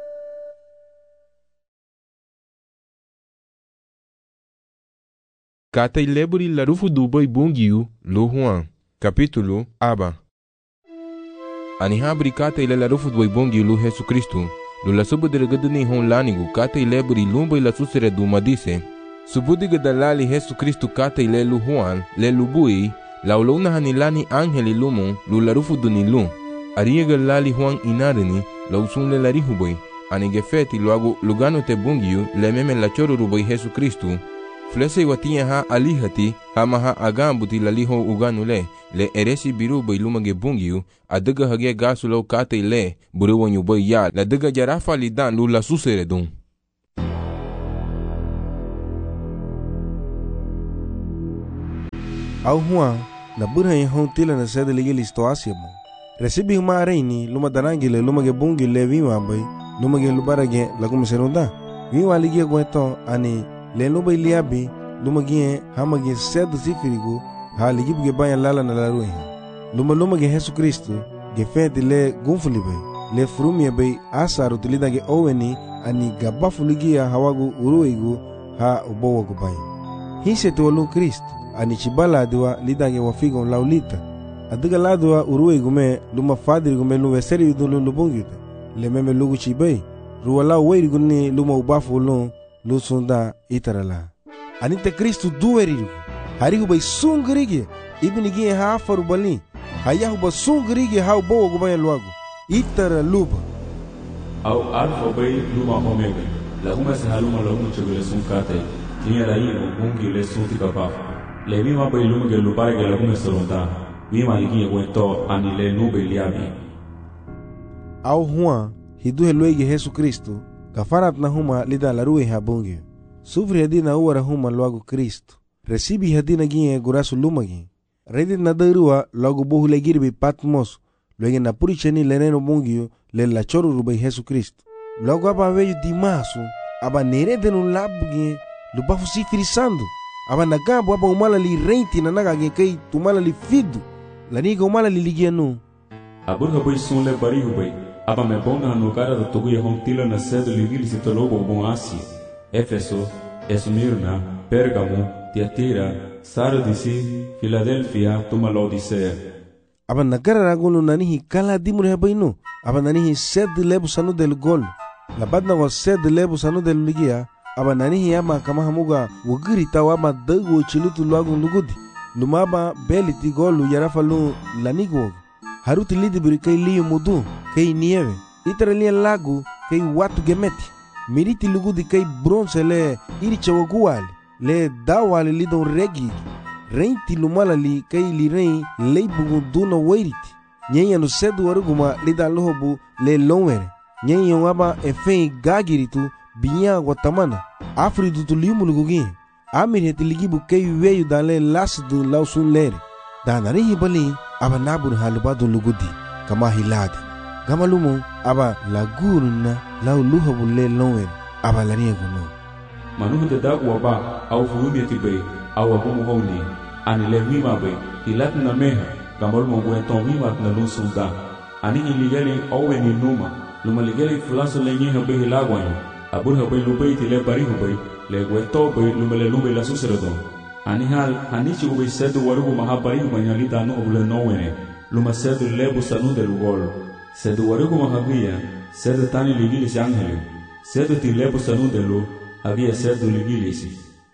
Speaker 4: Kata ileburi larufu duboy bungiu lu Juan capítulo aba. Ani habri kata ile larufu duboy bungiu lu Yesu Kristo lu la subu deregaduni hon lanigu kata ileburi lumboy la susere du madise subudi gadalali Yesu Kristo kata ile lu Juan le lubui la uluna hanilani angeli lumo lu larufu duni lu ariega lali Juan inarini la usun le larihu boy ani gefeti luagu lugano te bungiu le meme la choruru boy Yesu Kristo Flese watia ha alihati hama ha agambuti laliho uganule le eresi biru boy lumage bungiu adiga hage gasulo kate le buruwanyu boy ya la diga jarafa lidan lu la susere dun.
Speaker 6: Au Juan na burhan yahon tila na sede ligili sto asiamo. Resibi huma reini luma danangile luma ge bungi le viwa bai luma ge lubarage lagu serunda. Viwa ligia gweto ani le luma iliabi luma ge hamage sede sifirigu ha ligibu ge bayan lala na laruhe. Luma ge Yesu Kristo ge feti le gunfuli bai le frumia bai asaru tilida ge oweni ani gabafu ligia hawagu uruigu ha ubowa gu bai. Hise tuwalu Kristo ani chibala adiwa lidage wafigo laulita adiga ladwa uruwe gume luma fadri gume luwe seri udulu lubungyuta le meme lugu chibai ruwala weiri gunni luma ubafu ulun lusunda itarala anite Kristu duwerigu harigu bai sungrigi ibni gie haafaru bali hayahu ba sungrigi hau bowa gumaya luagu itara luba
Speaker 7: au alfa bai luma omega laguma sahaluma lagu chagule sunkate tinya raino bungi le sunti kapafu le mima bai luma ge lupare ge lagu mesoronda mima ligi gwento ani le nube liabi
Speaker 6: au huwa hidu helwege Yesu Kristo kafarat na huma lida larue habungi sufri hadina uwara huma luagu Kristo resibi hadina gie gurasu luma gi redi na darua lagu bohu le girbi Patmos luege na puri cheni le neno bungi le la choru rubai Yesu Kristo lagu aba veju dimasu aba nere denu labu gie lubafu sifiri sandu aba nagambo aba umala li renti na naga ge kai tumala li fidu la niga umala li ligianu
Speaker 7: aburga bai sunle bari bai aba me bona no cara do togu yahon tila na sede ligili sitologo bon Asia Efeso Esmirna Pergamo Tiatira Sardisi Philadelphia tuma Laodicea
Speaker 6: aba nagara ragunu nanihi kala dimure bai no aba nanihi sede lebu sanu del gol la badna wa sede lebu sanu del ligia aba nanihi ama kama hamuga wagiri tawa ma dago chilutu luagu lugudi lumaba beliti golu yarafalu lanigwo haruti lidi biri kai liyo mudu kai nieve itaralia lagu kai watu gemeti miriti lugudi kai bronze le iricha waguali le dawali lidon regi reinti lumala li kai li rei leibugu duna wairiti nyenya no sedu waruguma lida lohobu le longwere nyenya waba efei gagiritu binya guatamana afridu tu liumu lugugi amir heti ligibu kei weyu dale lasdu lausun lere danari hibali aba nabur halubadu lugudi kama hiladi gama lumu aba laguruna lau luhabu le lonwer aba lariya gunu
Speaker 7: manuhu de dagu waba au furumiyati bay au abumu honi ani le wima bay hilat na meha gama lumu gwenton wimat na lunsunda ani iligeli owe ni numa luma ligeli fulaso le nyeha bay hilagwanyo aburha bay lubay ti le barihu bay le gweto bay lumele lube la suseredon ani hal hanichi ubay sedu warugu mahabarihu banyalita no obule nowene luma sedu lebu sanu de lugol sedu warugu mahabia sedu tani ligilis angelu sedu ti lebu sanu de lu había sedu ligilis.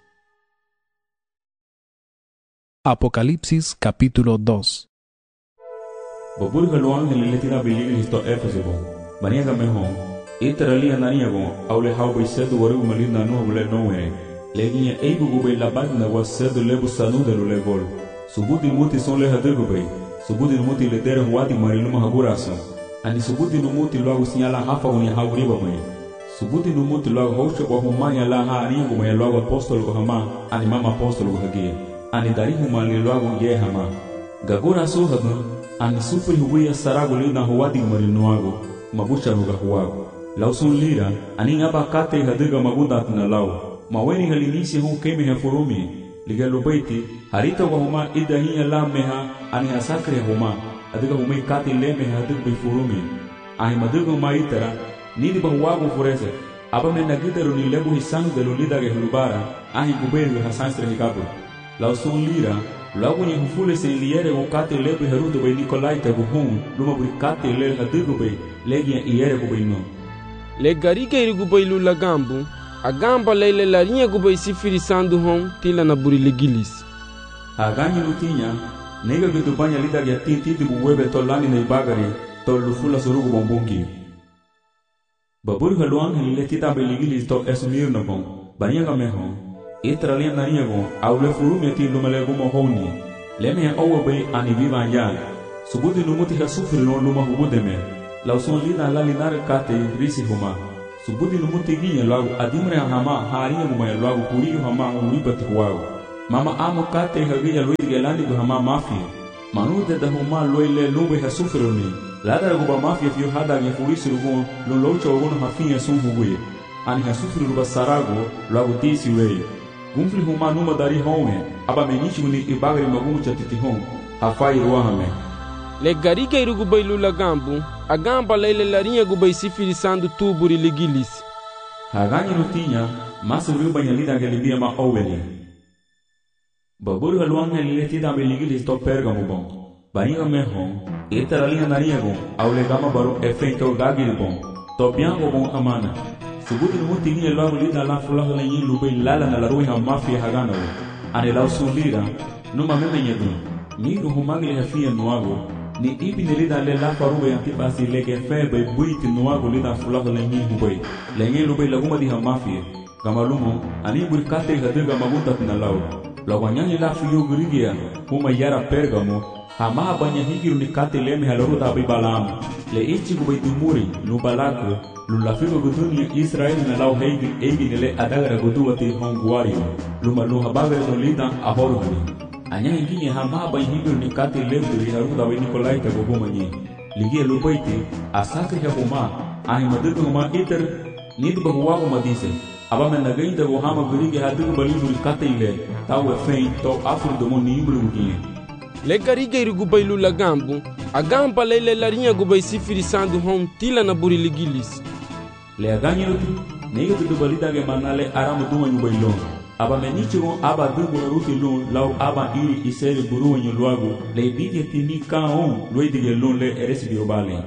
Speaker 2: Apocalipsis capítulo 2.
Speaker 7: Baburha lo ángel le tira biligilis to Éfeso baniaga mehon itaralia naniago aule hau sedu warugu malinda no obule nowene leginha eibugu bay labagna was sedu lebu sanu de lulegol subudi muti son le hadego bay subudi muti le dere huati mariluma haguraso ani subudi muti logo sinyala hafa unya haguriba bay subudi muti logo hosho ko humanya la ha ani go may logo apostolo ko hama ani mama apostolo ko hagi ani dari huma le logo ye hama gaguraso hagu ani supri huya sarago lina huati marinuago mabucha ruga huago lausun lira ani ngaba kate hadega magunda na lao maweni halinisi hu kemi hafurumi ligalo baiti harita wa huma idahiya la meha ani asakre huma adiga huma kati le meha adig bi furumi ai madigo maitara nidi ba wago furese aba me nagidero ni lebu hisanu de lulida ge hulubara ai guberu hasanstre hikabu la usun lira lagu ni hufule se liere o kati lebu herudo be nikolai te buhum luma buri kati le hadigo be legia iere gubeino
Speaker 8: le garike irigu bailu la gambu agamba leile la linha gubai sifiri sandu hon tila na buri legilis
Speaker 7: aganyi lutinya nega gitu banya lida ya tinti di buwebe tolani na ibagari to lufula surugu bombungi baburi haluang hele tita be legilis to esmir na bon banya gameho itralia na niego aule furume ti lumele gumo honi leme owo be ani viva ya subudi numuti hasufri no luma hubudeme lauson lida la linar kate risi huma subudi numuti ginya lagu adimre hama hariya mumaya lagu puriyo hama uribati huago Mama amo kate hagia Luis gelani go hama mafia. Manu de huma loile lube ha sufroni. Lada go mafia fio hada ge fuisi rugo lo locho go hafinha sunhuwe. Ani ha sufri ruba sarago logo tisi wei. Gumfli huma numa dari home. Aba menichi guni ibagri magumu chatiti home. Hafai ruahame.
Speaker 8: Le gariga irugu bailu lagambu. Agamba leile larinha gubai sifirisando tuburi ligilis.
Speaker 7: Hagani rutinha, masa ruba nyalida gelibia ma oweli. Babur haluang helileti da beligilis to Pergamo bom. Bainga mehon, etaralinha nariago, aule gama baru efeito gagil bom. To biango bom amana. Subuti nuti ni logo lida la fulah lenyi lubai lala na la ruha mafia hagana. Ane lau sulira, numa memenyedu. Miru humagli hafia nuago. Ni ibi nilida le la farube antipasi leke febe buiti nuago lida fulah lenyi hubai. Lenyi lubai laguma di mafia. Gamalumo, ani burkate hadiga magunta na lau. Lawanyani la fiyo gurigia, huma yara Pergamo, hama banya higiru ni kate leme halaruta abibalamu. Le ichi gubai dumuri, lubalako, lulafigo gudunia Israel na lau heigi nile adagara guduwati honguario, lumaluha bagare no lida ahoruhani. Anya hingini hama banya higiru ni kate leme haruta we Nikolaita gohumanyi. Ligia lupaiti, asakri ya huma, ahi madudu huma iter, nidu bahuwago madise. Aba men nagain da hama gurigi hadigu baliburi kate ile, tawe fein to afro domo ni imbulu gukinye.
Speaker 8: Le gariga irugu bailu lagambu, agamba leile larinha gubai sifirisando home tila na buri ligilis.
Speaker 7: Le aganyi rutu, nega dudu balida ge manale aramu duwa nyubailon. Aba menichigo aba dugu haruti lun, lau aba iri iseri buruwa nyuluago, le bidi tini kaon, luidige lun le eresi biobale.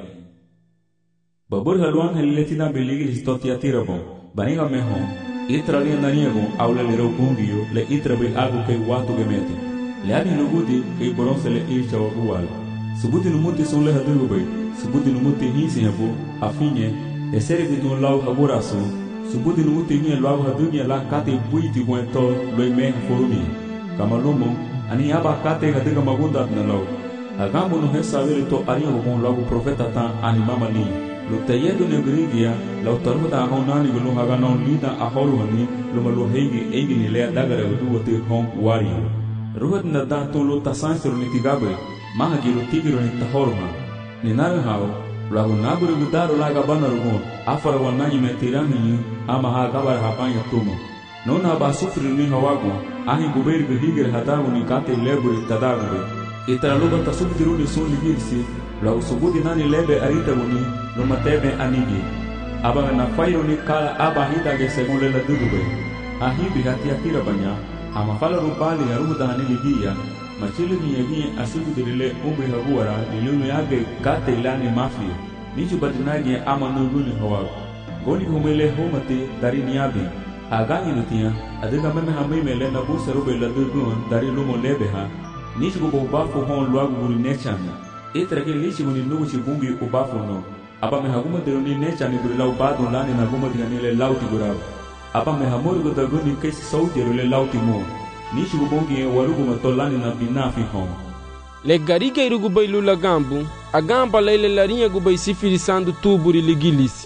Speaker 7: Babur haluan haliletina beligilis totia tirabon. Baninga mehon, itralia naniego, aula le rogungiyo, le itrabe algo que watu gemete. Le ani lugudi, que boronse le ircha wagual. Subuti numuti son le hadugubay, subuti numuti hinsi habu, afinye, esere vidun lau haburaso, subuti numuti nye lau hadunya la kate buiti guento, lo ime forumi. Kamalumo, ani aba kate hadiga magunda na lau. Agambo no hesa vele to aringo bon lau profeta tan animama ni. Lutayedo negrigia, la utaruda honani gulu hagano lida ahoruhani, lumalu heigi ni lea dagara uduwati hong wario. Ruhat na dato lo tasansiro ni tigabe, mahagiru tigiro ni tahoruha. Ni nawe hao, lagu naburu gudaro laga banarugon, afara wananyi metirani ama hagabara hapanya tumo. Nona ba sufri ni hawago, ahi guberi gihigir hadago ni kate leburi tadagube. Itaraluga tasubdiru ni sun ligirsi, lagu subuti nani lebe arita guni, lumatebe anigi. Aba na fairo ni kala aba hidage según lela dugube. Ahibi hatia tira banya, ama fala rubali ya ruda haniligia, machili ni yagi asubu dirile umri haguara, nilunu yage kate ilani mafia. Nichu badinagi ama nuruni hawago. Goni humele homati dari niyabi. Agani nutia, adiga meme hamimele na busa rube la dugun dari lumo lebeha. Nichu gubafu hon luagu guri nechana. Itrake lichi guni nuguchi bungi ubafu no. Aba mehaguma deruni nechani guri lau badu lani na guma diganile lauti gurabu. Aba mehamuri gudaguni kesi sauti rule lauti mo. Nichi gubongi warugu matolani na binafi hon.
Speaker 8: Le gariga irugu bailu lagambu, agamba leile larinha gubai sifirisando tuburi ligilis.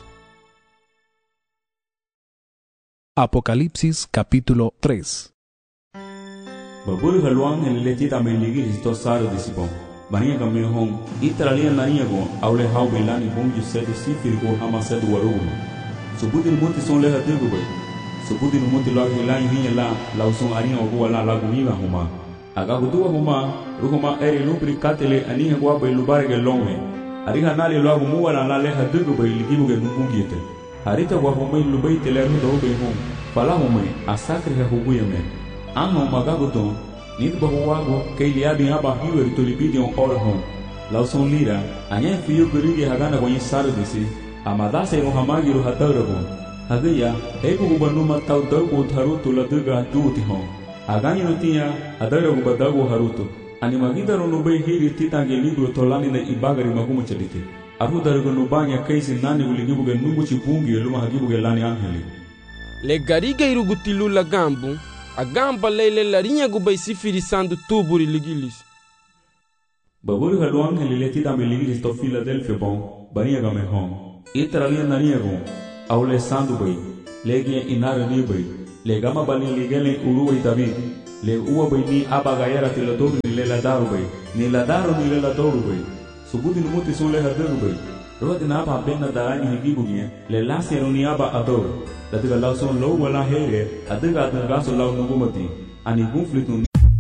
Speaker 2: Apocalipsis capítulo 3.
Speaker 7: Baburi haluang helileti tamay ligilis to saro disipon. Baniya kami hong itralia naniya go aule hau belani bong jusedu sifir go hama sedu warugu. Subuti numuti son leha digu bay. Subuti numuti lag hilai hinya la lausong ariya ogu wala lagu miwa huma. Aga kutuwa huma ruhuma eri lupri katele aniha gwa bay lubarege longwe. Ariha nali lagu muwa la leha digu bay ligibu ge nubungite. Harita gwa humay lubai teleru do bay hong. Fala humay asakri ha huguyame. Amo magaguton nid bahuwago kay liabi haba hiwer tolibidi on orhon. Lauson lira anya fiyo gurigi hagana kwenye sardisi amadase on hamagiru hataragon. Hagaya hebu gubanuma tau dago haruto la duga duti hon. Agani nutia adara gubadago haruto. Animagida ronubay hiri titange libro tolani na ibagari magumu chaliti. Aru darago nubanya kaisi nani guligibuge nuguchi bungi luma hagibuge lani angeli.
Speaker 8: Le gariga irugutilu lagambu, agamba leile larinha gubai sifirisando tuburi ligilis.
Speaker 7: Baburi haluang helileti dame ligilis to Philadelphia bon, baniya game hon. Itralia naniya gon, aule sandu bay, legia inara ni bay, legama bali ligele uruwa David, le uwa bay ni aba gayara ti la toru ni lela daru bay ni la daru ni lela toru bay subuti numuti sule hadaru bay roti na aba benna darani higibu nye le lasi ni aba adoro datiga lauson lo wala here adiga gaso lau nugumati ani conflicto.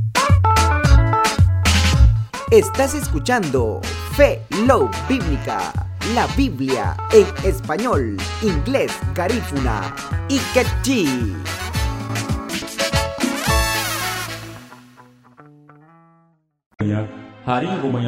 Speaker 9: Estás escuchando Fe Love Bíblica, la Biblia en español, inglés, garífuna y quechí.
Speaker 7: Hari